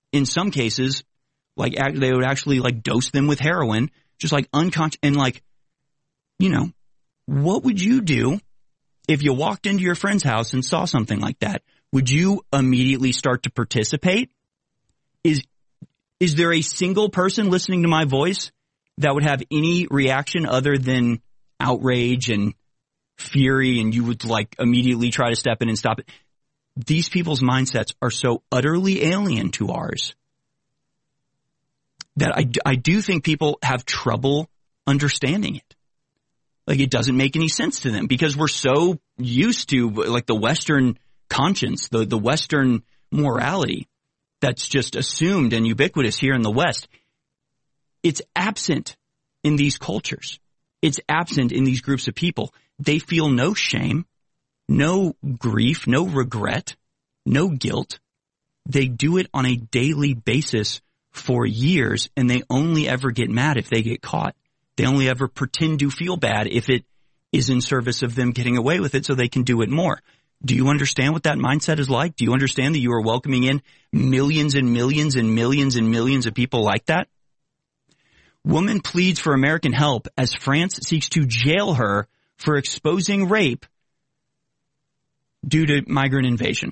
in some cases, like they would actually like dose them with heroin, just like unconscious. And like, you know, what would you do if you walked into your friend's house and saw something like that? Would you immediately start to participate? Is there a single person listening to my voice that would have any reaction other than outrage and fury, and you would like immediately try to step in and stop it? These people's mindsets are so utterly alien to ours that I do think people have trouble understanding it. Like, it doesn't make any sense to them because we're so used to like the Western conscience, the Western morality that's just assumed and ubiquitous here in the West. It's absent in these cultures. It's absent in these groups of people. They feel no shame, no grief, no regret, no guilt. They do it on a daily basis for years, and they only ever get mad if they get caught. They only ever pretend to feel bad if it is in service of them getting away with it so they can do it more. Do you understand what that mindset is like? Do you understand that you are welcoming in millions and millions and millions and millions of people like that? Woman pleads for American help as France seeks to jail her for exposing rape due to migrant invasion.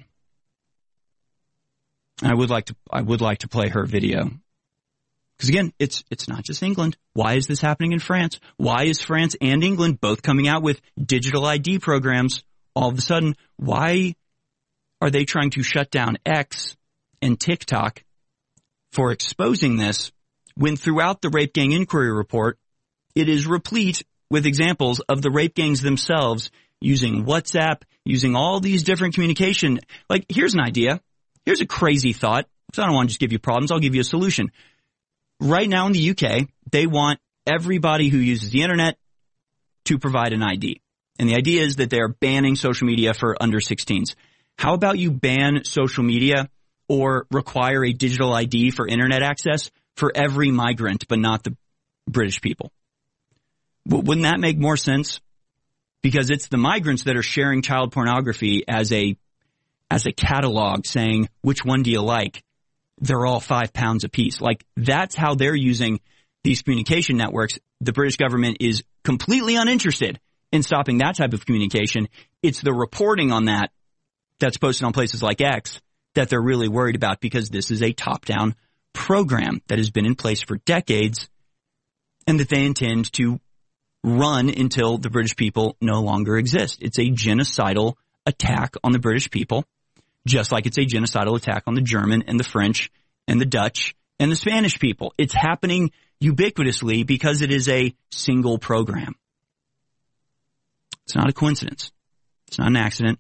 I would like to play her video. Because again, it's not just England. Why is this happening in France? Why is France and England both coming out with digital ID programs all of a sudden? Why are they trying to shut down X and TikTok for exposing this when throughout the Rape Gang Inquiry Report, it is replete with examples of the rape gangs themselves using WhatsApp, using all these different communication. Like, here's an idea. Here's a crazy thought. So I don't want to just give you problems. I'll give you a solution. Right now in the UK, they want everybody who uses the internet to provide an ID. And the idea is that they're banning social media for under 16s. How about you ban social media or require a digital ID for internet access for every migrant, but not the British people? Wouldn't that make more sense? Because it's the migrants that are sharing child pornography as a catalog saying, which one do you like? They're all 5 pounds apiece. Like, that's how they're using these communication networks. The British government is completely uninterested in stopping that type of communication. It's the reporting on that that's posted on places like X that they're really worried about, because this is a top-down program that has been in place for decades and that they intend to run until the British people no longer exist. It's a genocidal attack on the British people, just like it's a genocidal attack on the German and the French and the Dutch and the Spanish people. It's happening ubiquitously because it is a single program. It's not a coincidence. It's not an accident.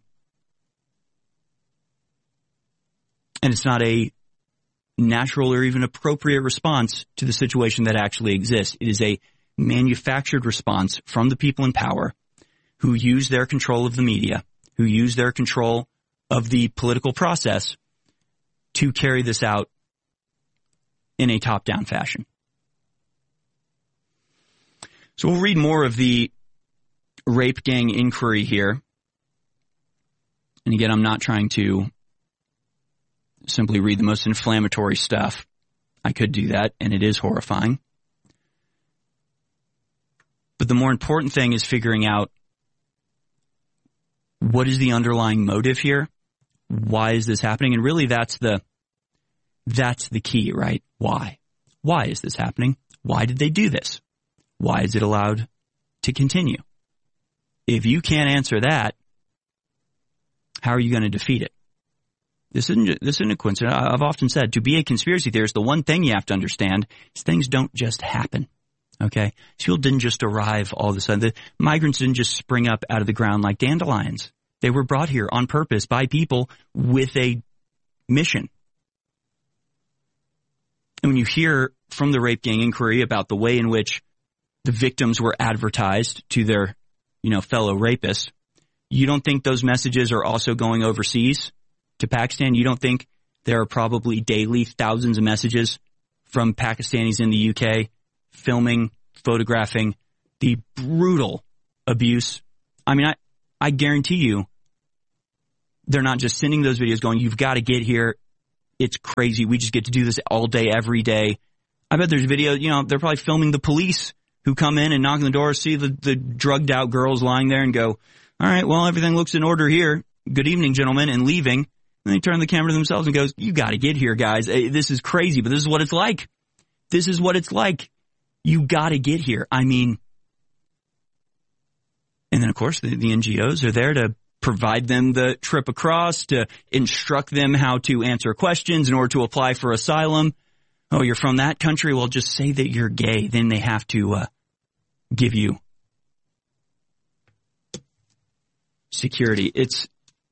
And it's not a natural or even appropriate response to the situation that actually exists. It is a manufactured response from the people in power who use their control of the media, who use their control of the political process to carry this out in a top-down fashion. So we'll read more of the Rape Gang Inquiry here. And again, I'm not trying to simply read the most inflammatory stuff. I could do that, and it is horrifying. But the more important thing is figuring out what is the underlying motive here? Why is this happening? And really that's the key, right? Why? Why is this happening? Why did they do this? Why is it allowed to continue? If you can't answer that, how are you going to defeat it? This isn't a coincidence. I've often said, to be a conspiracy theorist, the one thing you have to understand is things don't just happen. Okay? These people didn't just arrive all of a sudden. The migrants didn't just spring up out of the ground like dandelions. They were brought here on purpose by people with a mission. And when you hear from the Rape Gang Inquiry about the way in which the victims were advertised to their, fellow rapists, you don't think those messages are also going overseas to Pakistan? You don't think there are probably daily thousands of messages from Pakistanis in the UK filming, photographing the brutal abuse? I mean, I guarantee you they're not just sending those videos going, you've got to get here It's crazy. We just get to do this all day, every day. I bet there's video, they're probably filming the police who come in and knock on the door, see the drugged out girls lying there and go, all right, well, everything looks in order here. Good evening, gentlemen, and leaving. And they turn the camera to themselves and goes, you got to get here, guys. This is crazy, but this is what it's like. This is what it's like. You got to get here. I mean, and then, of course, the NGOs are there to provide them the trip across, to instruct them how to answer questions in order to apply for asylum. Oh, you're from that country? Well, just say that you're gay. Then they have to give you security. It's,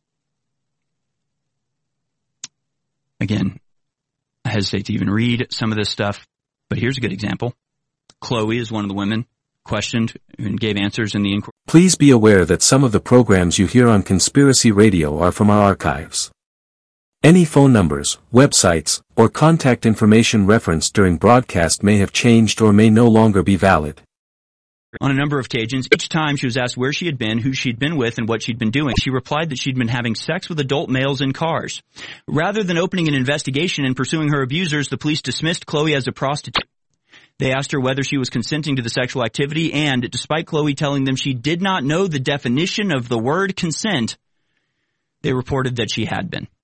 again, I hesitate to even read some of this stuff, but here's a good example. Chloe is one of the women questioned and gave answers in the inquiry. Please be aware that some of the programs you hear on Conspiracy Radio are from our archives. Any phone numbers, websites, or contact information referenced during broadcast may have changed or may no longer be valid. On a number of occasions, each time she was asked where she had been, who she'd been with, and what she'd been doing. She replied that she'd been having sex with adult males in cars. Rather than opening an investigation and pursuing her abusers, the police dismissed Chloe as a prostitute. They asked her whether she was consenting to the sexual activity, and despite Chloe telling them she did not know the definition of the word consent, they reported that she had been.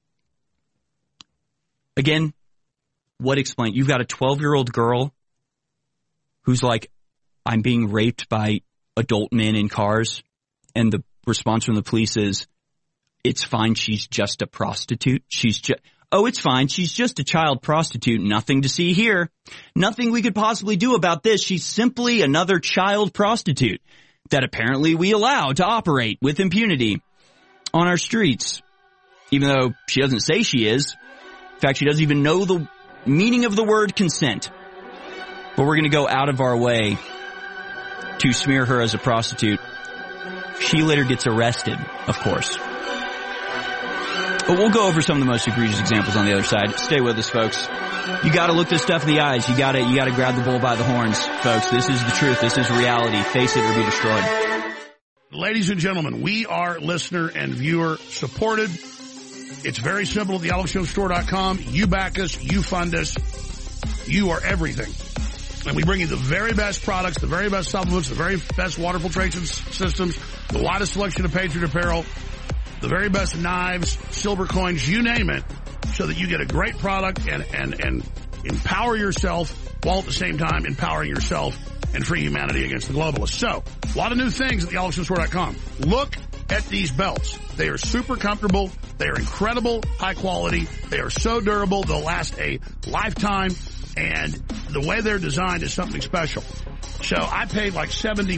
Again, what explains? You've got a 12-year-old girl who's like, I'm being raped by adult men in cars, and the response from the police is, it's fine, she's just a prostitute. Oh, it's fine, she's just a child prostitute, nothing to see here. Nothing we could possibly do about this. She's simply another child prostitute that apparently we allow to operate with impunity on our streets, even though she doesn't say she is. In fact, she doesn't even know the meaning of the word consent. But we're going to go out of our way to smear her as a prostitute. She later gets arrested, of course. But we'll go over some of the most egregious examples on the other side. Stay with us, folks. You got to look this stuff in the eyes. You got to grab the bull by the horns, folks. This is the truth. This is reality. Face it or be destroyed. Ladies and gentlemen, we are listener and viewer supported. It's very simple at thealexjonestore.com. You back us. You fund us. You are everything. And we bring you the very best products, the very best supplements, the very best water filtration systems, the widest selection of Patriot apparel, the very best knives, silver coins, you name it, so that you get a great product and empower yourself while at the same time empowering yourself and free humanity against the globalists. So, a lot of new things at thealexjonestore.com. Look at these belts. They are super comfortable. They are incredible high quality. They are so durable. They'll last a lifetime. And the way they're designed is something special. So I paid like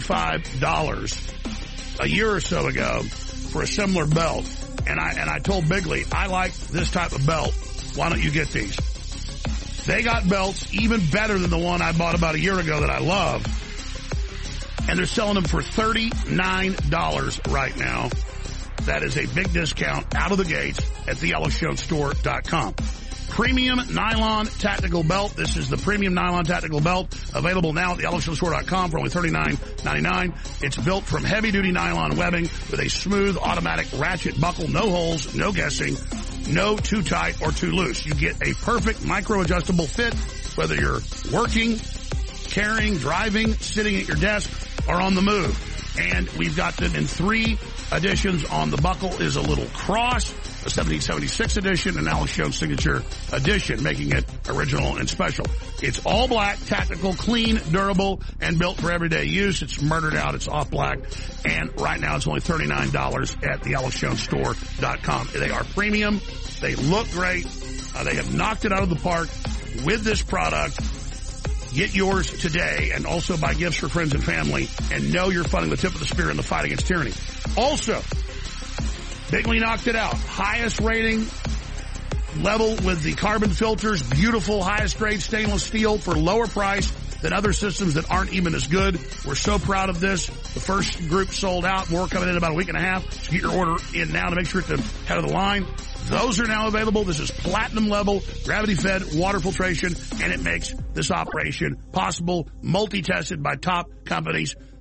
$75 a year or so ago for a similar belt. And I told Bigley, I like this type of belt. Why don't you get these? They got belts even better than the one I bought about a year ago that I love. And they're selling them for $39 right now. That is a big discount out of the gates at thealexjonestore.com. Premium nylon tactical belt. This is the premium nylon tactical belt available now at thealexjonestore.com for only $39.99. It's built from heavy-duty nylon webbing with a smooth automatic ratchet buckle, no holes, no guessing, no too tight or too loose. You get a perfect micro-adjustable fit, whether you're working, carrying, driving, sitting at your desk, or on the move. And we've got them in 3 editions. On the buckle is a little cross, a 1776 edition, and Alex Jones Signature edition, making it original and special. It's all black, tactical, clean, durable, and built for everyday use. It's murdered out. It's off black. And right now it's only $39 at thealexjonestore.com. They are premium. They look great. They have knocked it out of the park with this product. Get yours today, and also buy gifts for friends and family, and know you're funding the tip of the spear in the fight against tyranny. Also, Bigley knocked it out. Highest rating level with the carbon filters. Beautiful, highest grade stainless steel for lower price than other systems that aren't even as good. We're so proud of this. The first group sold out. More coming in about a week and a half. So get your order in now to make sure it's the head of the line. Those are now available. This is platinum level, gravity-fed water filtration, and it makes this operation possible, multi-tested by top companies.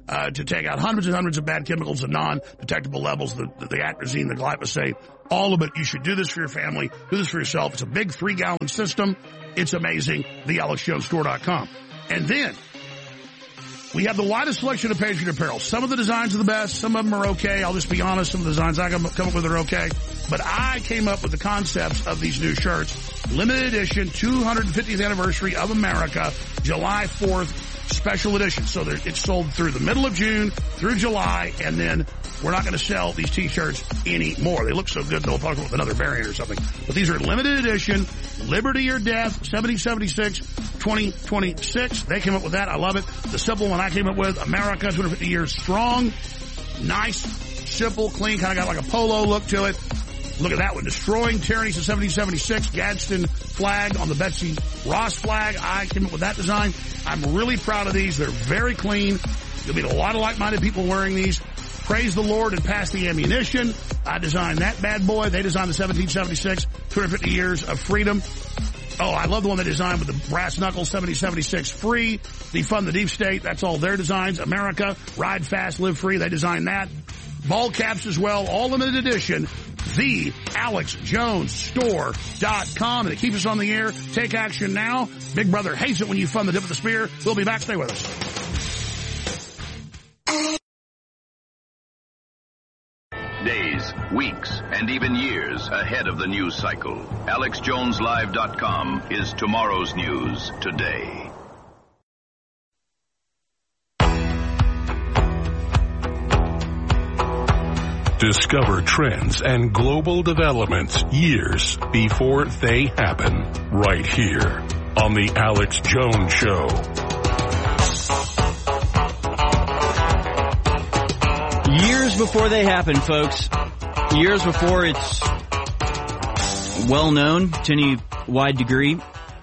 to take out hundreds and hundreds of bad chemicals at non-detectable levels, the atrazine, the glyphosate, all of it. You should do this for your family. Do this for yourself. It's a big 3-gallon system. It's amazing. TheAlexJonesStore.com. And then we have the widest selection of Patriot apparel. Some of the designs are the best. Some of them are okay. I'll just be honest. Some of the designs I come up with are okay. But I came up with the concepts of these new shirts. Limited edition, 250th anniversary of America, July 4th. Special edition. So it's sold through the middle of June, through July, and then we're not going to sell these T-shirts anymore. They look so good, they'll probably come with another variant or something. But these are limited edition, Liberty or Death, 1776, 2026. They came up with that. I love it. The simple one I came up with, America, 250 years strong, nice, simple, clean, kind of got like a polo look to it. Look at that one. Destroying Tyranny since 1776. Gadsden flag on the Betsy Ross flag. I came up with that design. I'm really proud of these. They're very clean. You'll meet a lot of like-minded people wearing these. Praise the Lord and pass the ammunition. I designed that bad boy. They designed the 1776, 250 years of freedom. Oh, I love the one they designed with the brass knuckles, 1776 free. Defund the deep state. That's all their designs. America, ride fast, live free. They designed that. Ball caps as well, all limited edition. TheAlexJonesStore.com. And to keep us on the air, take action now. Big Brother hates it when you fund the tip of the spear. We'll be back. Stay with us. Days, weeks, and even years ahead of the news cycle. AlexJonesLive.com is tomorrow's news today. Discover trends and global developments years before they happen, right here on The Alex Jones Show. Years before they happen, folks. Years before it's well known to any wide degree.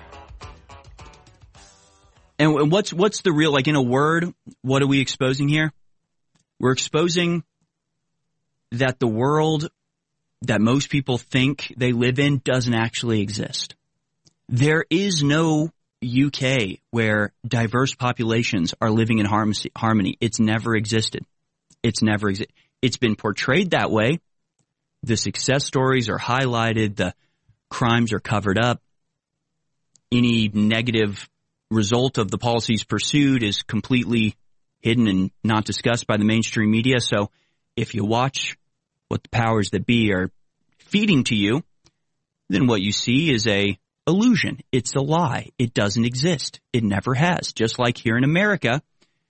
And what's the real, like in a word, what are we exposing here? We're exposing that the world that most people think they live in doesn't actually exist. There is no UK where diverse populations are living in harmony. It's never existed. It's been portrayed that way. The success stories are highlighted. The crimes are covered up. Any negative result of the policies pursued is completely hidden and not discussed by the mainstream media. So if you watch what the powers that be are feeding to you, then what you see is a illusion. It's a lie. It doesn't exist. It never has. Just like here in America,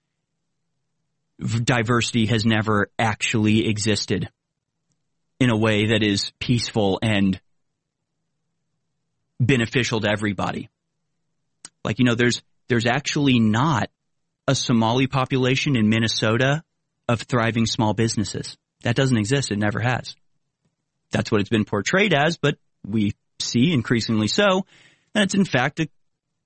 diversity has never actually existed in a way that is peaceful and beneficial to everybody. Like, there's actually not a Somali population in Minnesota of thriving small businesses. That doesn't exist. It never has. That's what it's been portrayed as, but we see increasingly so that it's in fact a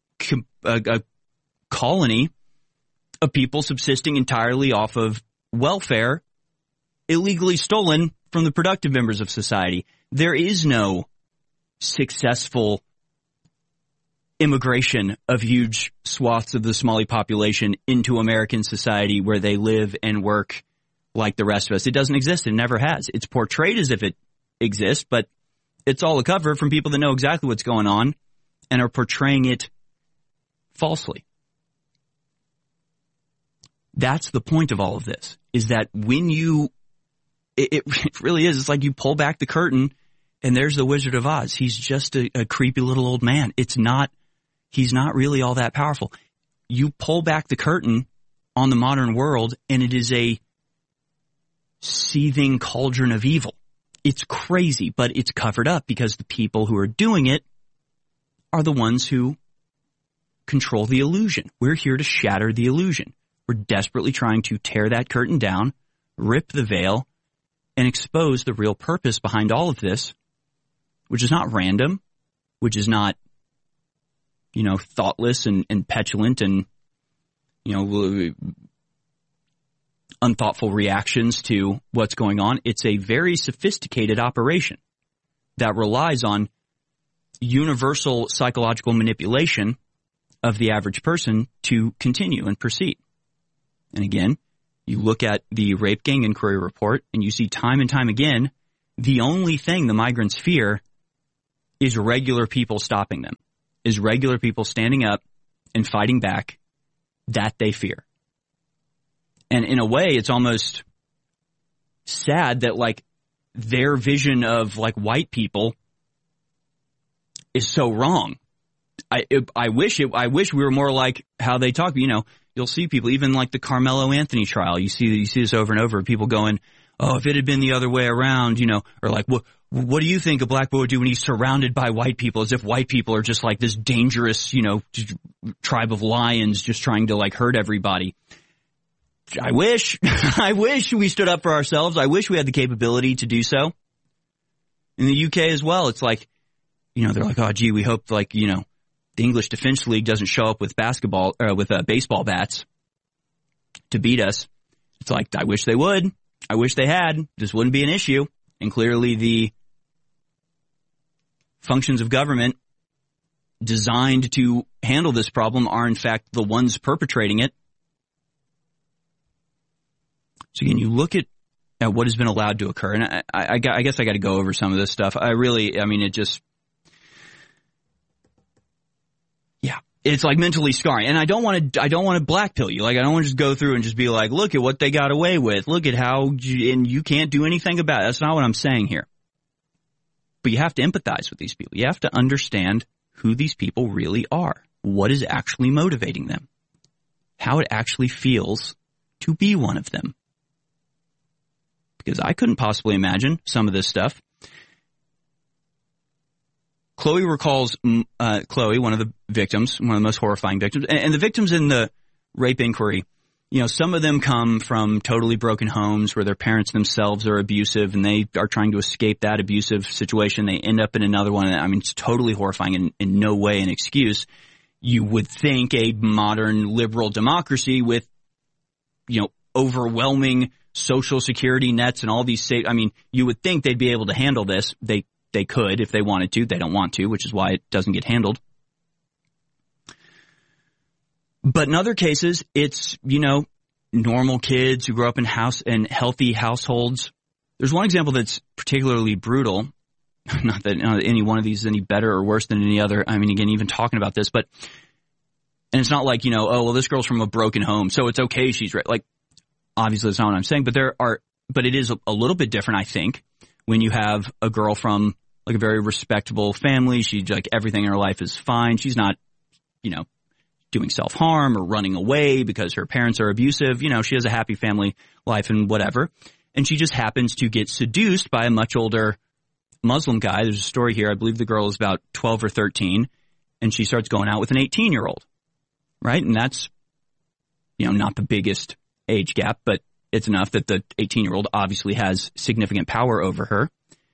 colony of people subsisting entirely off of welfare illegally stolen from the productive members of society. There is no successful immigration of huge swaths of the Somali population into American society where they live and work like the rest of us. It doesn't exist. It never has. It's portrayed as if it exists, but it's all a cover from people that know exactly what's going on and are portraying it falsely. That's the point of all of this, is that when it really is, it's like you pull back the curtain and there's the Wizard of Oz. He's just a creepy little old man. He's not really all that powerful. You pull back the curtain on the modern world and it is a seething cauldron of evil. It's crazy, but it's covered up because the people who are doing it are the ones who control the illusion. We're here to shatter the illusion. We're desperately trying to tear that curtain down, rip the veil, and expose the real purpose behind all of this, which is not random, which is not, thoughtless and petulant and, unthoughtful reactions to what's going on. It's a very sophisticated operation that relies on universal psychological manipulation of the average person to continue and proceed. And again, You look at the rape gang inquiry report, and you see time and time again, the only thing the migrants fear is regular people stopping them, is regular people standing up and fighting back. That they fear. And in a way, it's almost sad that, like, their vision of, like, white people is so wrong. I wish we were more like how they talk. You know, you'll see people, even like the Carmelo Anthony trial. You see this over and over. People going, "Oh, if it had been the other way around," you know, or like, "What do you think a black boy would do when he's surrounded by white people?" As if white people are just like this dangerous, you know, tribe of lions just trying to like hurt everybody. I wish we stood up for ourselves. I wish we had the capability to do so. In the UK as well, it's like, you know, they're like, "Oh, gee, we hope, like, you know, the English Defence League doesn't show up with baseball bats to beat us." It's like, I wish they would. I wish they had. This wouldn't be an issue. And clearly the functions of government designed to handle this problem are, in fact, the ones perpetrating it. So again, you look at what has been allowed to occur, and I guess I got to go over some of this stuff. It's like mentally scarring, and I don't want to blackpill you. Like, I don't want to just go through and just be like, look at what they got away with. Look at how, and you can't do anything about it. That's not what I'm saying here. But you have to empathize with these people. You have to understand who these people really are. What is actually motivating them? How it actually feels to be one of them. Because I couldn't possibly imagine some of this stuff. Chloe recalls, Chloe, one of the victims, one of the most horrifying victims, and the victims in the rape inquiry, you know, some of them come from totally broken homes where their parents themselves are abusive and they are trying to escape that abusive situation. They end up in another one. I mean, it's totally horrifying and in no way an excuse. You would think a modern liberal democracy with, you know, overwhelming social security nets and all these you would think they'd be able to handle this. They could if they wanted to. They don't want to, which is why it doesn't get handled. But in other cases, it's, you know, normal kids who grow up in healthy households. There's one example that's particularly brutal. Not that any one of these is any better or worse than any other. I mean, again, even talking about this, and it's not like, you know, oh, well, this girl's from a broken home, so it's okay she's right. Like, obviously that's not what I'm saying, but it is a little bit different, I think, when you have a girl from like a very respectable family. She, like, everything in her life is fine. She's not, you know, doing self-harm or running away because her parents are abusive. You know, she has a happy family life and whatever. And she just happens to get seduced by a much older Muslim guy. There's a story here. I believe the girl is about 12 or 13, and she starts going out with an 18-year-old, right? And that's, you know, not the biggest age gap, but it's enough that the 18-year-old obviously has significant power over her,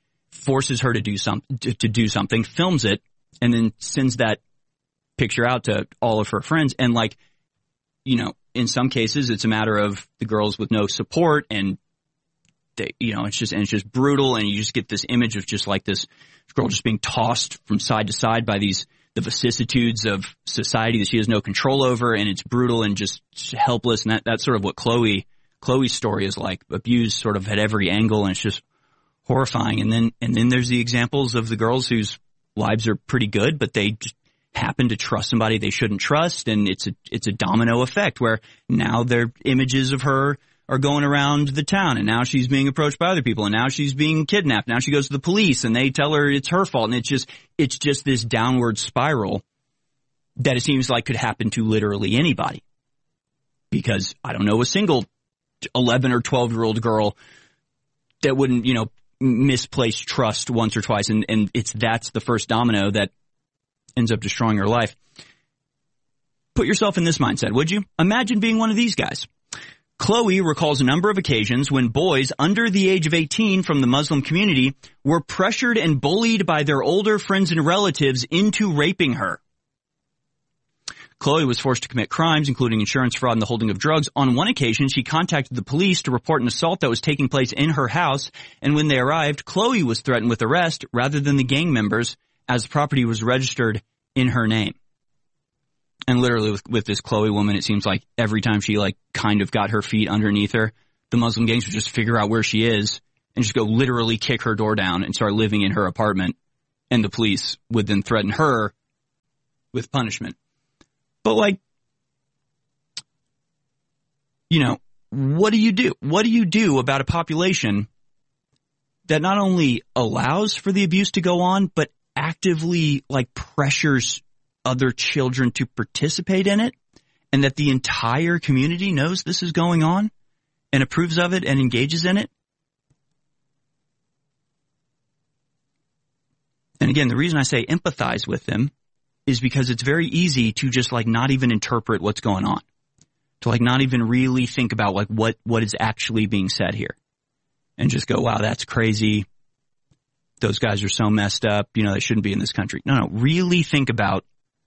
forces her to do something, films it, and then sends that picture out to all of her friends. And, like, you know, in some cases it's a matter of the girls with no support, and they, you know, it's just brutal, and you just get this image of just like this girl just being tossed from side to side by the vicissitudes of society that she has no control over, and it's brutal and just helpless. And that's sort of what Chloe's story is like, abused sort of at every angle, and it's just horrifying. And then there's the examples of the girls whose lives are pretty good, but they just happen to trust somebody they shouldn't trust, and it's a domino effect where now their images of her are going around the town, and now she's being approached by other people, and now she's being kidnapped. Now she goes to the police, and they tell her it's her fault, and it's just this downward spiral that it seems like could happen to literally anybody. Because I don't know a single 11 or 12-year-old girl that wouldn't, you know, misplace trust once or twice, and that's the first domino that ends up destroying her life. Put yourself in this mindset, would you? Imagine being one of these guys. Chloe recalls a number of occasions when boys under the age of 18 from the Muslim community were pressured and bullied by their older friends and relatives into raping her. Chloe was forced to commit crimes, including insurance fraud and the holding of drugs. On one occasion, she contacted the police to report an assault that was taking place in her house, and when they arrived, Chloe was threatened with arrest rather than the gang members, as the property was registered in her name. And literally with this Chloe woman, it seems like every time she like kind of got her feet underneath her, the Muslim gangs would just figure out where she is and just go literally kick her door down and start living in her apartment. And the police would then threaten her with punishment. But like, you know, what do you do? What do you do about a population that not only allows for the abuse to go on, but actively like pressures other children to participate in it, and that the entire community knows this is going on and approves of it and engages in it? And again, the reason I say empathize with them is because it's very easy to just like not even interpret what's going on, to like not even really think about like what is actually being said here, and just go, wow, that's crazy. Those guys are so messed up. You know, they shouldn't be in this country. No, really think about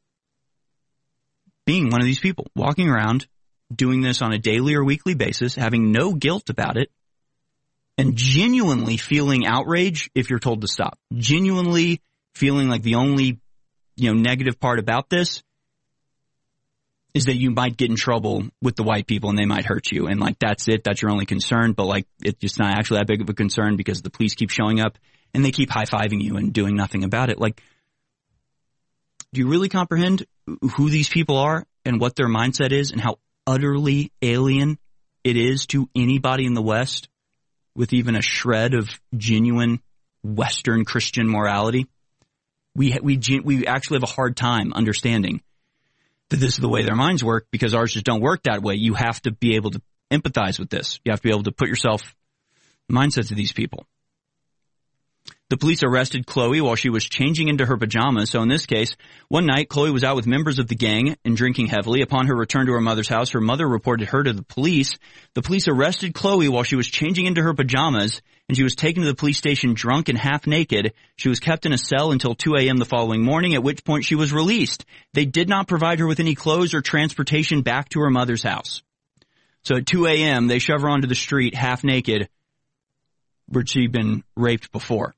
being one of these people, walking around, doing this on a daily or weekly basis, having no guilt about it, and genuinely feeling outrage if you're told to stop. Genuinely feeling like the only, you know, negative part about this is that you might get in trouble with the white people and they might hurt you. And like, that's it. That's your only concern. But like, it's just not actually that big of a concern because the police keep showing up and they keep high-fiving you and doing nothing about it. Like, do you really comprehend who these people are and what their mindset is and how utterly alien it is to anybody in the West with even a shred of genuine Western Christian morality? We actually have a hard time understanding that this is the way their minds work, because ours just don't work that way. You have to be able to empathize with this. You have to be able to put yourself in the mindsets of these people. The police arrested Chloe while she was changing into her pajamas. So in this case, one night, Chloe was out with members of the gang and drinking heavily. Upon her return to her mother's house, her mother reported her to the police. The police arrested Chloe while she was changing into her pajamas, and she was taken to the police station drunk and half naked. She was kept in a cell until 2 a.m. the following morning, at which point she was released. They did not provide her with any clothes or transportation back to her mother's house. So at 2 a.m., they shove her onto the street half naked, where she'd been raped before.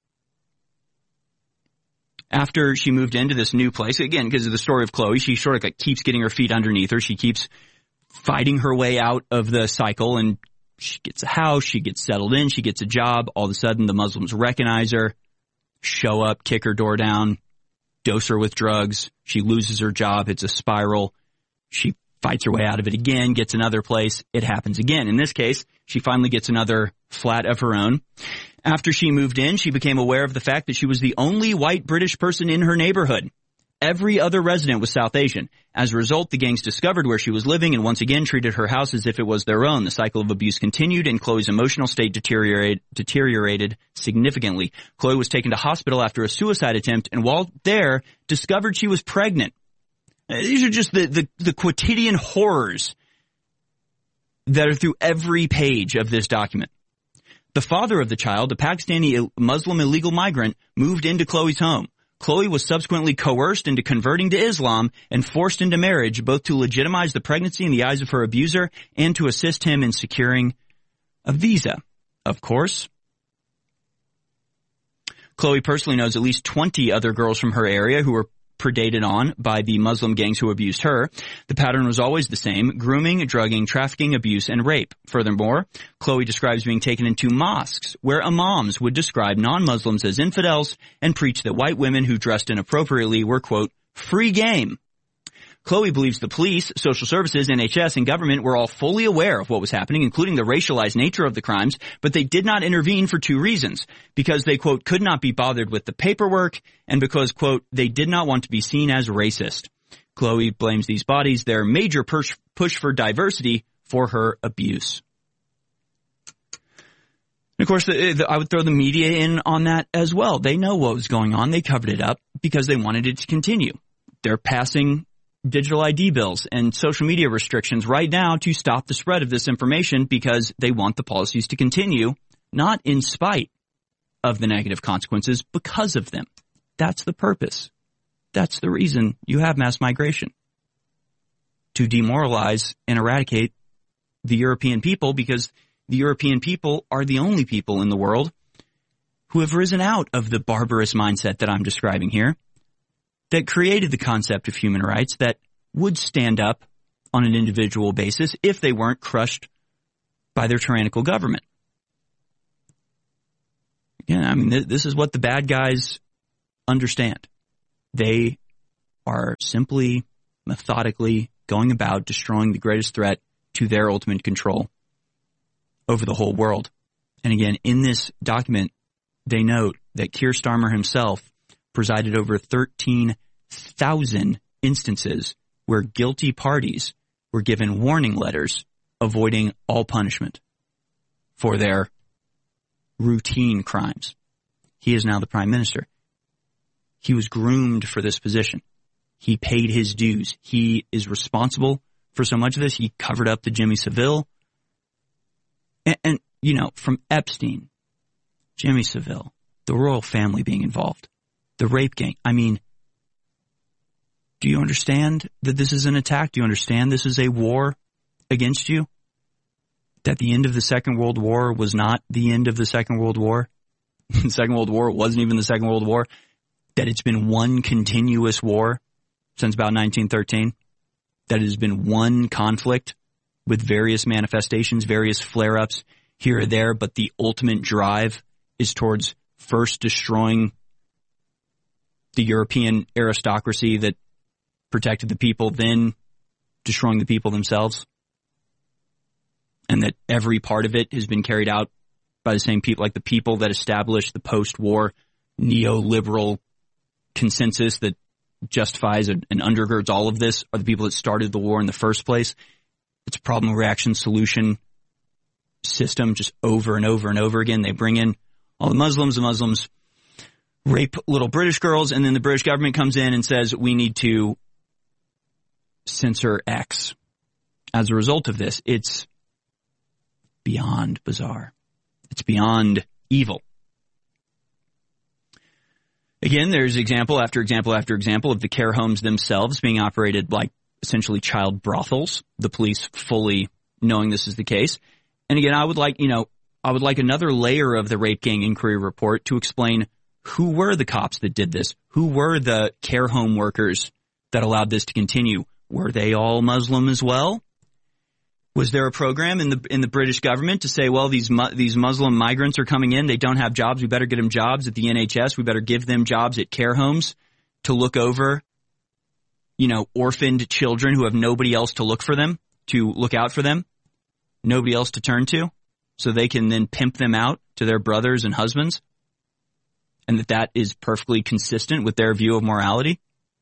After she moved into this new place, again, because of the story of Chloe, she sort of like keeps getting her feet underneath her. She keeps fighting her way out of the cycle, and she gets a house, she gets settled in, she gets a job. All of a sudden, the Muslims recognize her, show up, kick her door down, dose her with drugs. She loses her job. It's a spiral. She fights her way out of it again, gets another place. It happens again. In this case, she finally gets another flat of her own. After she moved in, she became aware of the fact that she was the only white British person in her neighborhood. Every other resident was South Asian. As a result, the gangs discovered where she was living and once again treated her house as if it was their own. The cycle of abuse continued, and Chloe's emotional state deteriorated significantly. Chloe was taken to hospital after a suicide attempt, and while there, discovered she was pregnant. These are just the quotidian horrors that are through every page of this document. The father of the child, a Pakistani Muslim illegal migrant, moved into Chloe's home. Chloe was subsequently coerced into converting to Islam and forced into marriage, both to legitimize the pregnancy in the eyes of her abuser and to assist him in securing a visa. Of course, Chloe personally knows at least 20 other girls from her area who were predated on by the Muslim gangs who abused her. The pattern was always the same: grooming, drugging, trafficking, abuse, and rape. Furthermore, Chloe describes being taken into mosques where imams would describe non-Muslims as infidels and preach that white women who dressed inappropriately were, quote, free game. Chloe believes the police, social services, NHS, and government were all fully aware of what was happening, including the racialized nature of the crimes, but they did not intervene for two reasons: because they, quote, could not be bothered with the paperwork, and because, quote, they did not want to be seen as racist. Chloe blames these bodies, their major push for diversity, for her abuse. And of course, I would throw the media in on that as well. They know what was going on. They covered it up because they wanted it to continue. They're passing digital ID bills and social media restrictions right now to stop the spread of this information because they want the policies to continue, not in spite of the negative consequences, because of them. That's the purpose. That's the reason you have mass migration. To demoralize and eradicate the European people, because the European people are the only people in the world who have risen out of the barbarous mindset that I'm describing here, that created the concept of human rights, that would stand up on an individual basis if they weren't crushed by their tyrannical government. Again, I mean, this is what the bad guys understand. They are simply, methodically going about destroying the greatest threat to their ultimate control over the whole world. And again, in this document, they note that Keir Starmer himself presided over 13,000 instances where guilty parties were given warning letters avoiding all punishment for their routine crimes. He is now the prime minister. He was groomed for this position. He paid his dues. He is responsible for so much of this. He covered up the Jimmy Savile. And you know, from Epstein, Jimmy Savile, the royal family being involved, the rape gang. I mean, do you understand that this is an attack? Do you understand this is a war against you? That the end of the Second World War was not the end of the Second World War? The Second World War wasn't even the Second World War? That it's been one continuous war since about 1913? That it has been one conflict with various manifestations, various flare-ups here or there, but the ultimate drive is towards first destroying the European aristocracy that protected the people, then destroying the people themselves? And that every part of it has been carried out by the same people, like the people that established the post-war neoliberal consensus that justifies and undergirds all of this are the people that started the war in the first place. It's a problem, reaction, solution system just over and over and over again. They bring in all the Muslims rape little British girls, and then the British government comes in and says, we need to censor X. As a result of this, it's beyond bizarre. It's beyond evil. Again, there's example after example after example of the care homes themselves being operated like essentially child brothels, the police fully knowing this is the case. And again, I would like another layer of the rape gang inquiry report to explain who were the cops that did this? Who were the care home workers that allowed this to continue? Were they all Muslim as well? Was there a program in the British government to say, well, these Muslim migrants are coming in, they don't have jobs, we better get them jobs at the NHS, we better give them jobs at care homes to look over, orphaned children who have nobody else to look out for them, nobody else to turn to, so they can then pimp them out to their brothers and husbands, and that is perfectly consistent with their view of morality?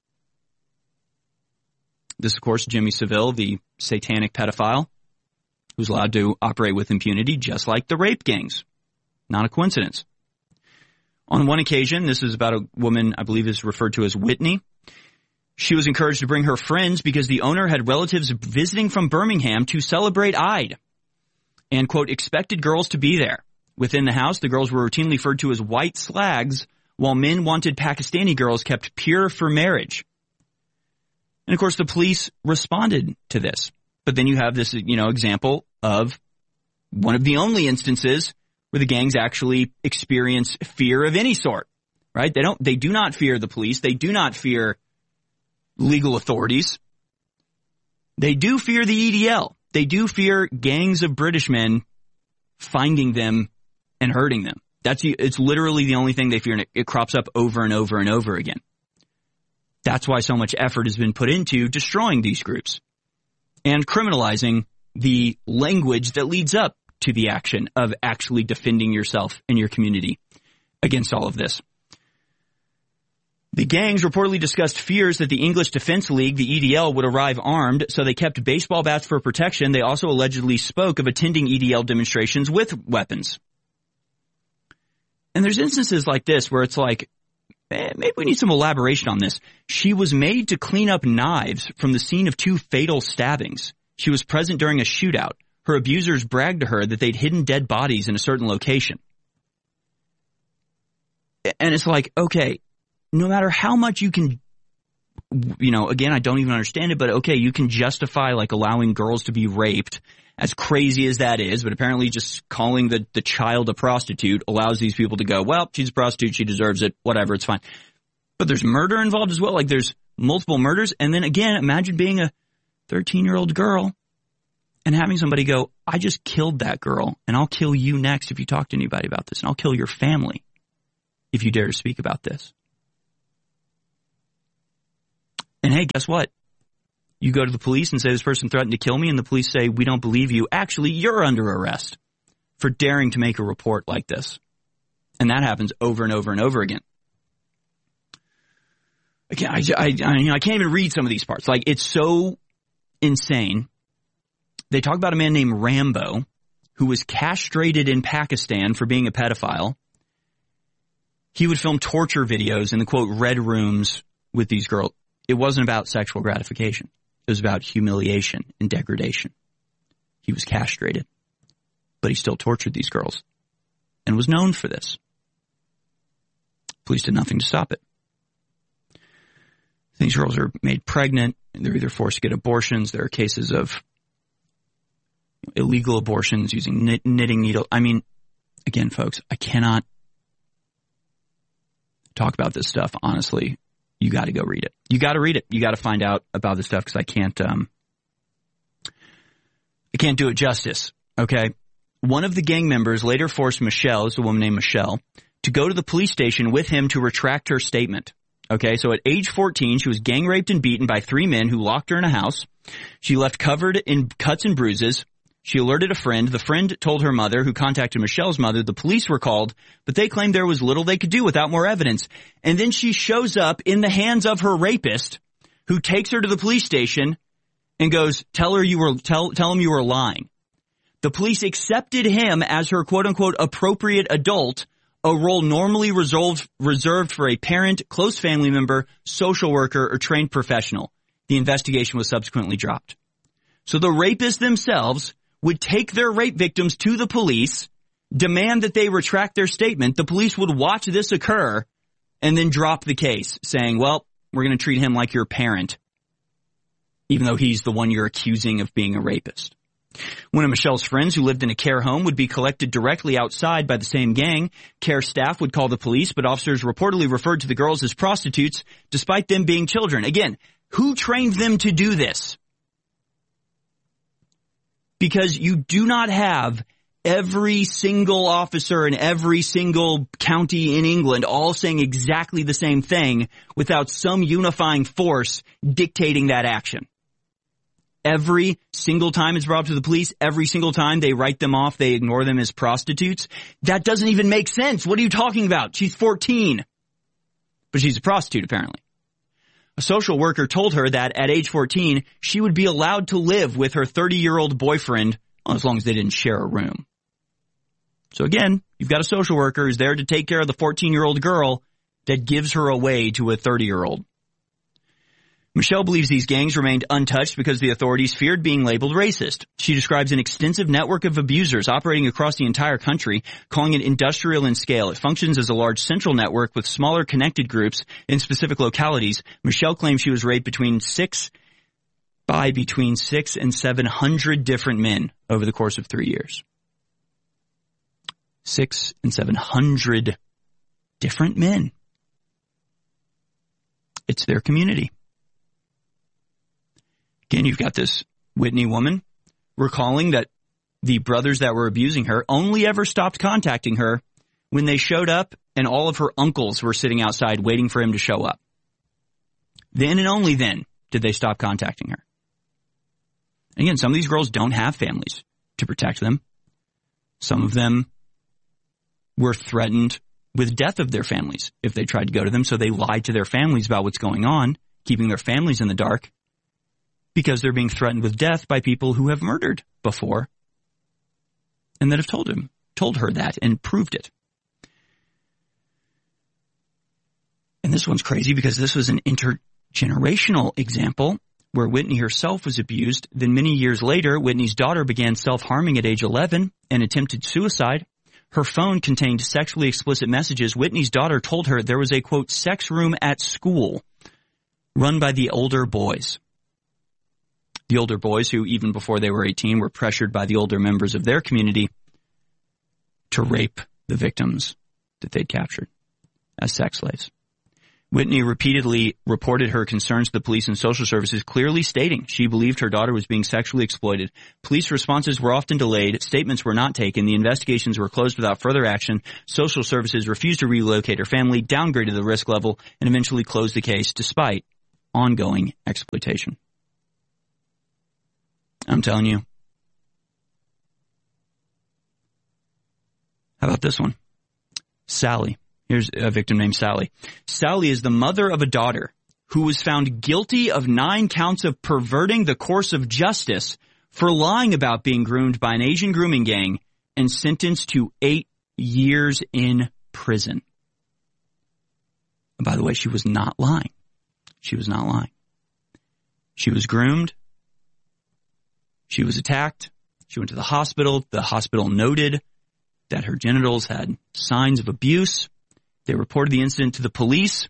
This, of course, Jimmy Savile, the satanic pedophile, who's allowed to operate with impunity, just like the rape gangs. Not a coincidence. On one occasion, this is about a woman I believe is referred to as Whitney. She was encouraged to bring her friends because the owner had relatives visiting from Birmingham to celebrate Eid and, quote, expected girls to be there. Within the house, the girls were routinely referred to as white slags, while men wanted Pakistani girls kept pure for marriage. And, of course, the police responded to this. But then you have this, example of one of the only instances where the gangs actually experience fear of any sort, right? They do not fear the police. They do not fear legal authorities. They do fear the EDL. They do fear gangs of British men finding them and hurting them. It's literally the only thing they fear, and it crops up over and over and over again. That's why so much effort has been put into destroying these groups and criminalizing the language that leads up to the action of actually defending yourself and your community against all of this. The gangs reportedly discussed fears that the English Defence League, the EDL, would arrive armed, so they kept baseball bats for protection. They also allegedly spoke of attending EDL demonstrations with weapons. And there's instances like this where it's like, maybe we need some elaboration on this. She was made to clean up knives from the scene of 2 fatal stabbings. She was present during a shootout. Her abusers bragged to her that they'd hidden dead bodies in a certain location. And it's like, okay, no matter how much you can, again, I don't even understand it, but okay, you can justify like allowing girls to be raped, as crazy as that is, but apparently just calling the child a prostitute allows these people to go, well, she's a prostitute, she deserves it, whatever, it's fine. But there's murder involved as well. Like there's multiple murders. And then again, imagine being a 13-year-old girl and having somebody go, I just killed that girl, and I'll kill you next if you talk to anybody about this, and I'll kill your family if you dare to speak about this. And hey, guess what? You go to the police and say this person threatened to kill me, and the police say, we don't believe you. Actually, you're under arrest for daring to make a report like this. And that happens over and over and over again. Again, I can't even read some of these parts. Like, it's so insane. They talk about a man named Rambo who was castrated in Pakistan for being a pedophile. He would film torture videos in the, quote, red rooms with these girls. It wasn't about sexual gratification. It was about humiliation and degradation. He was castrated, but he still tortured these girls and was known for this. Police did nothing to stop it. These girls are made pregnant, and they're either forced to get abortions. There are cases of illegal abortions using knitting needle. I mean, again, folks, I cannot talk about this stuff. Honestly, you got to go read it. You got to read it. You got to find out about this stuff because I can't do it justice. Okay. One of the gang members later forced Michelle, this is a woman named Michelle, to go to the police station with him to retract her statement. Okay. So at age 14, she was gang raped and beaten by 3 men who locked her in a house. She left covered in cuts and bruises. She alerted a friend. The friend told her mother, who contacted Michelle's mother. The police were called, but they claimed there was little they could do without more evidence. And then she shows up in the hands of her rapist, who takes her to the police station and goes, tell him you were lying. The police accepted him as her quote unquote appropriate adult, a role normally reserved for a parent, close family member, social worker, or trained professional. The investigation was subsequently dropped. So the rapists themselves would take their rape victims to the police, demand that they retract their statement. The police would watch this occur and then drop the case, saying, well, we're going to treat him like your parent, even though he's the one you're accusing of being a rapist. One of Michelle's friends who lived in a care home would be collected directly outside by the same gang. Care staff would call the police, but officers reportedly referred to the girls as prostitutes, despite them being children. Again, who trained them to do this? Because you do not have every single officer in every single county in England all saying exactly the same thing without some unifying force dictating that action. Every single time it's brought up to the police, every single time they write them off, they ignore them as prostitutes. That doesn't even make sense. What are you talking about? She's 14. But she's a prostitute, apparently. A social worker told her that at age 14, she would be allowed to live with her 30-year-old boyfriend as long as they didn't share a room. So again, you've got a social worker who's there to take care of the 14-year-old girl that gives her away to a 30-year-old. Michelle believes these gangs remained untouched because the authorities feared being labeled racist. She describes an extensive network of abusers operating across the entire country, calling it industrial in scale. It functions as a large central network with smaller connected groups in specific localities. Michelle claims she was raped between 600 and 700 different men over the course of 3 years. 600 and 700 different men. It's their community. Again, you've got this Whitney woman recalling that the brothers that were abusing her only ever stopped contacting her when they showed up and all of her uncles were sitting outside waiting for him to show up. Then and only then did they stop contacting her. And again, some of these girls don't have families to protect them. Some of them were threatened with death of their families if they tried to go to them, so they lied to their families about what's going on, keeping their families in the dark, because they're being threatened with death by people who have murdered before and that have told her that and proved it. And this one's crazy because this was an intergenerational example where Whitney herself was abused. Then many years later, Whitney's daughter began self-harming at age 11 and attempted suicide. Her phone contained sexually explicit messages. Whitney's daughter told her there was a, quote, sex room at school run by the older boys. The older boys who, even before they were 18, were pressured by the older members of their community to rape the victims that they'd captured as sex slaves. Whitney repeatedly reported her concerns to the police and social services, clearly stating she believed her daughter was being sexually exploited. Police responses were often delayed. Statements were not taken. The investigations were closed without further action. Social services refused to relocate her family, downgraded the risk level, and eventually closed the case despite ongoing exploitation. I'm telling you. How about this one? Sally. Here's a victim named Sally. Sally is the mother of a daughter who was found guilty of 9 counts of perverting the course of justice for lying about being groomed by an Asian grooming gang and sentenced to 8 years in prison. And by the way, she was not lying. She was not lying. She was groomed. She was attacked. She went to the hospital. The hospital noted that her genitals had signs of abuse. They reported the incident to the police.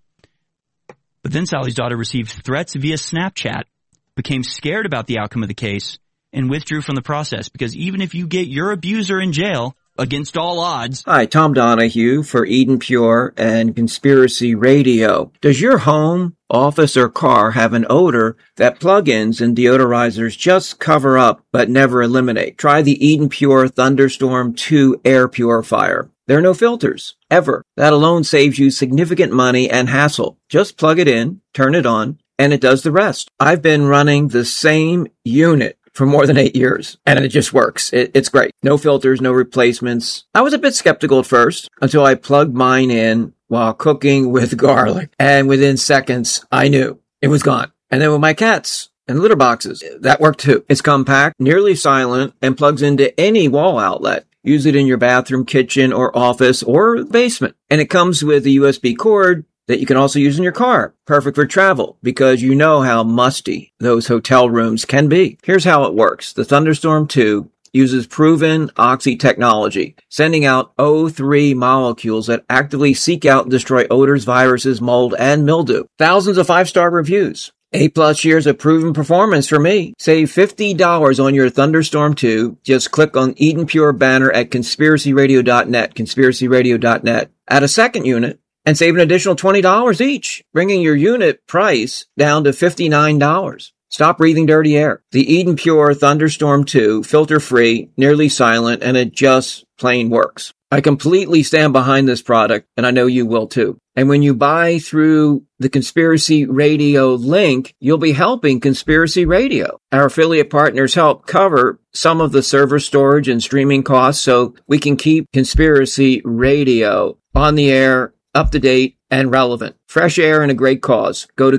But then Sally's daughter received threats via Snapchat, became scared about the outcome of the case, and withdrew from the process. Because even if you get your abuser in jail, against all odds. Hi, Tom Donahue for Eden Pure and Conspiracy Radio. Does your home, office, or car have an odor that plug-ins and deodorizers just cover up but never eliminate? Try the Eden Pure Thunderstorm 2 air purifier. There are no filters, ever. That alone saves you significant money and hassle. Just plug it in, turn it on, and it does the rest. I've been running the same unit for more than 8 years, and it just works. It's great. No filters, no replacements. I was a bit skeptical at first until I plugged mine in while cooking with garlic, and within seconds, I knew it was gone. And then with my cats and litter boxes, that worked too. It's compact, nearly silent, and plugs into any wall outlet. Use it in your bathroom, kitchen, or office, or basement. And it comes with a USB cord that you can also use in your car. Perfect for travel, because you know how musty those hotel rooms can be. Here's how it works. The Thunderstorm 2 uses proven Oxy technology, sending out O3 molecules that actively seek out and destroy odors, viruses, mold, and mildew. Thousands of 5-star reviews. 8+ years of proven performance for me. Save $50 on your Thunderstorm 2. Just click on Eden Pure banner at conspiracyradio.net, conspiracyradio.net. Add a second unit and save an additional $20 each, bringing your unit price down to $59. Stop breathing dirty air. The Eden Pure Thunderstorm 2, filter-free, nearly silent, and it just plain works. I completely stand behind this product, and I know you will too. And when you buy through the Conspiracy Radio link, you'll be helping Conspiracy Radio. Our affiliate partners help cover some of the server storage and streaming costs so we can keep Conspiracy Radio on the air, up to date, and relevant. Fresh air and a great cause. Go to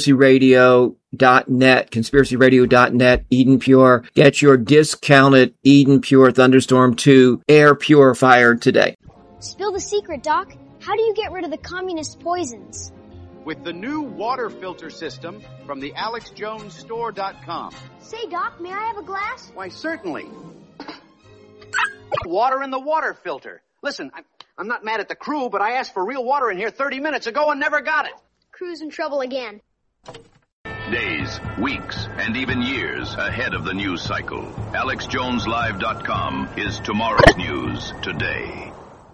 conspiracyradio.net, conspiracyradio.net, Eden Pure. Get your discounted Eden Pure Thunderstorm 2 air purifier today. Spill the secret, Doc. How do you get rid of the communist poisons? With the new water filter system from the AlexJonesStore.com. Say, Doc, may I have a glass? Why, certainly. Water in the water filter. Listen, I'm not mad at the crew, but I asked for real water in here 30 minutes ago and never got it. Crew's in trouble again. Days, weeks, and even years ahead of the news cycle. AlexJonesLive.com is tomorrow's news today.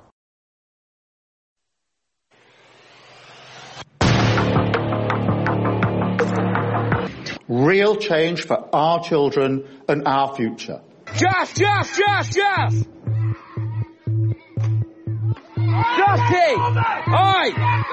Real change for our children and our future. Jeff! Justy! Oi!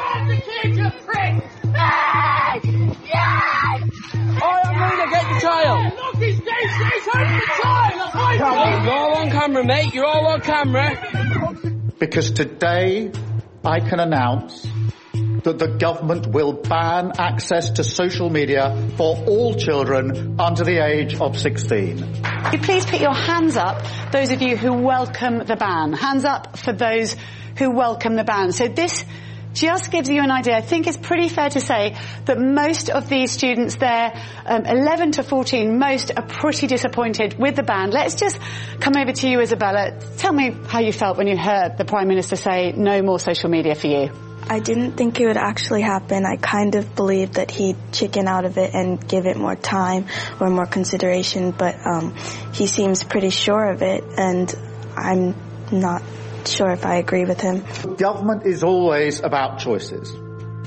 I'm going to get the child. Look, he's hurting the child. You're all on camera, mate. You're all on camera. Because today, I can announce that the government will ban access to social media for all children under the age of 16. Could you please put your hands up, those of you who welcome the ban? Hands up for those who welcome the ban. So this just gives you an idea. I think it's pretty fair to say that most of these students there, 11 to 14, most are pretty disappointed with the ban. Let's just come over to you, Isabella. Tell me how you felt when you heard the Prime Minister say no more social media for you. I didn't think it would actually happen. I kind of believed that he'd chicken out of it and give it more time or more consideration, but he seems pretty sure of it, and I'm not sure if I agree with him. Government is always about choices.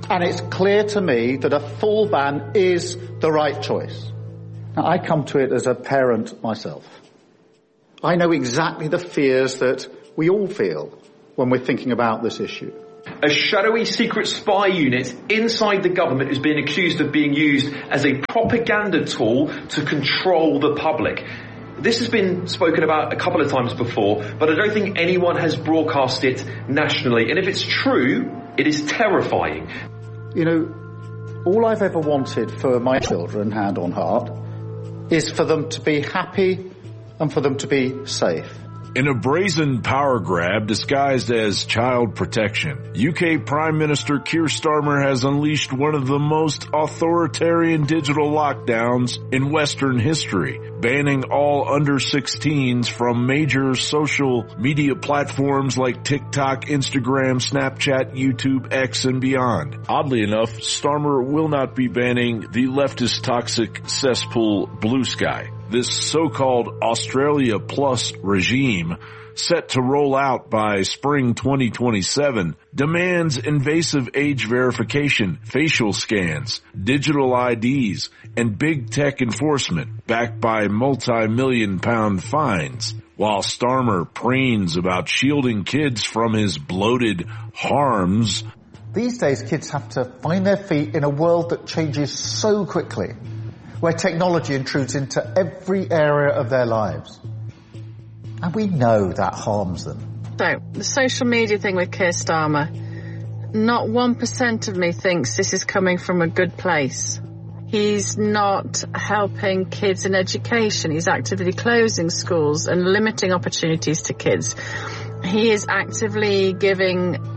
And it's clear to me that a full ban is the right choice. Now, I come to it as a parent myself. I know exactly the fears that we all feel when we're thinking about this issue. A shadowy secret spy unit inside the government is being accused of being used as a propaganda tool to control the public. This has been spoken about a couple of times before, but I don't think anyone has broadcast it nationally. And if it's true, it is terrifying. You know, all I've ever wanted for my children, hand on heart, is for them to be happy and for them to be safe. In a brazen power grab disguised as child protection, UK Prime Minister Keir Starmer has unleashed one of the most authoritarian digital lockdowns in Western history, banning all under 16s from major social media platforms like TikTok, Instagram, Snapchat, YouTube, X, and beyond. Oddly enough, Starmer will not be banning the leftist toxic cesspool Blue Sky. This so-called Australia Plus regime, set to roll out by spring 2027, demands invasive age verification, facial scans, digital IDs, and big tech enforcement backed by multi-million-pound fines. While Starmer preens about shielding kids from his bloated harms. These days, kids have to find their feet in a world that changes so quickly, where technology intrudes into every area of their lives. And we know that harms them. So, the social media thing with Keir Starmer, not 1% of me thinks this is coming from a good place. He's not helping kids in education. He's actively closing schools and limiting opportunities to kids. He is actively giving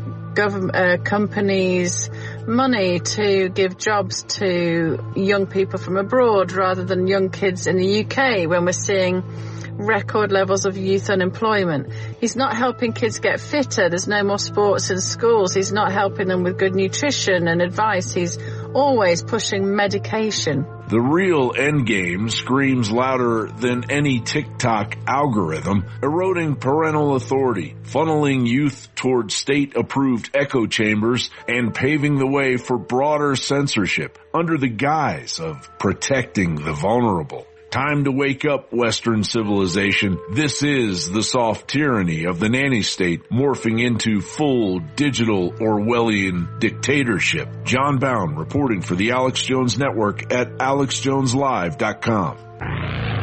companies money to give jobs to young people from abroad rather than young kids in the UK when we're seeing record levels of youth unemployment. He's not helping kids get fitter. There's no more sports in schools. He's not helping them with good nutrition and advice. He's always pushing medication. The real endgame screams louder than any TikTok algorithm, eroding parental authority, funneling youth toward state-approved echo chambers, and paving the way for broader censorship under the guise of protecting the vulnerable. Time to wake up, Western civilization. This is the soft tyranny of the nanny state morphing into full digital Orwellian dictatorship. John Bound reporting for the Alex Jones Network at alexjoneslive.com.